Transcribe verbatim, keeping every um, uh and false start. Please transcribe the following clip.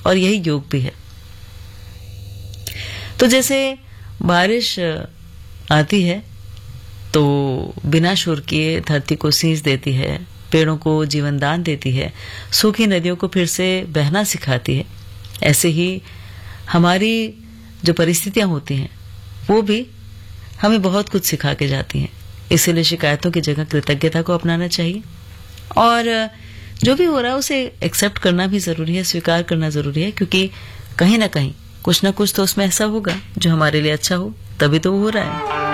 और यही योग भी है। तो जैसे बारिश आती है तो बिना शोर किए धरती को सींच देती है, पेड़ों को जीवन दान देती है, सूखी नदियों को फिर से बहना सिखाती है, ऐसे ही हमारी जो परिस्थितियां होती हैं वो भी हमें बहुत कुछ सिखा के जाती हैं। इसीलिए शिकायतों की जगह कृतज्ञता को अपनाना चाहिए और जो भी हो रहा है उसे एक्सेप्ट करना भी जरूरी है, स्वीकार करना जरूरी है, क्योंकि कहीं ना कहीं कुछ ना कुछ तो उसमें ऐसा होगा जो हमारे लिए अच्छा हो, तभी तो वो हो रहा है।